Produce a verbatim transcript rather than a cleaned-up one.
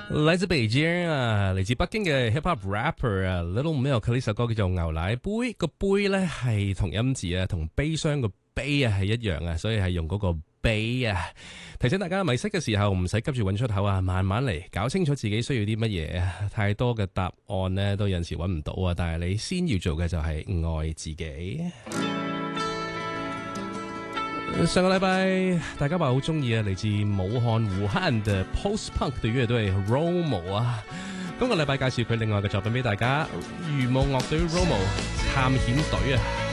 嚟自北京啊，嚟自北京嘅 hip hop rapper 啊 Little Milk 呢首歌叫做牛奶杯，個杯咧係同音字啊，同悲傷個悲啊係一樣啊，所以係用嗰個悲啊。提醒大家迷失嘅時候唔使急住揾出口啊，慢慢嚟，搞清楚自己需要啲乜嘢啊。太多嘅答案呢都有陣時揾唔到啊，但係你先要做嘅就係愛自己。上個禮拜大家話好中意啊，嚟自武漢湖漢嘅 post punk 嘅樂隊 Romo 啊，今個禮拜介紹佢另外嘅作品俾大家，漁務樂隊 Romo 探險隊啊。